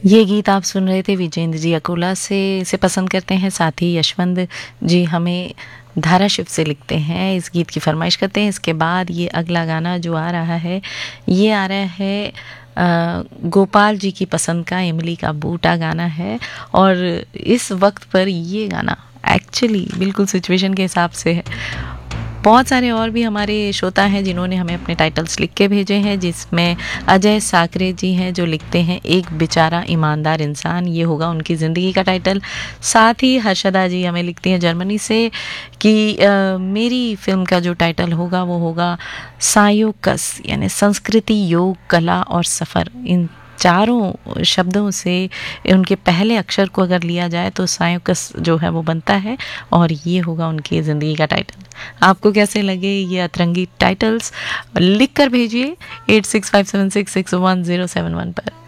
ये गीत आप सुन रहे थे विजेंद्र जी अकोला से। इसे पसंद करते हैं। साथ ही यशवंत जी हमें धाराशिव से लिखते हैं, इस गीत की फरमाइश करते हैं। इसके बाद ये अगला गाना जो आ रहा है, ये आ रहा है गोपाल जी की पसंद का, इमली का बूटा गाना है। और इस वक्त पर ये गाना एक्चुअली बिल्कुल सिचुएशन के हिसाब से है। बहुत सारे और भी हमारे श्रोता हैं जिन्होंने हमें अपने टाइटल्स लिख के भेजे हैं, जिसमें अजय साकरे जी हैं जो लिखते हैं एक बेचारा ईमानदार इंसान, ये होगा उनकी ज़िंदगी का टाइटल। साथ ही हर्षदा जी हमें लिखती हैं जर्मनी से कि मेरी फिल्म का जो टाइटल होगा वो होगा सायोकस, यानी संस्कृति, योग, कला और सफ़र। इन चारों शब्दों से उनके पहले अक्षर को अगर लिया जाए तो सायोकस जो है वो बनता है, और ये होगा उनकी ज़िंदगी का टाइटल। आपको कैसे लगे ये अतरंगी टाइटल्स? लिख कर भेजिए 8657661071 पर।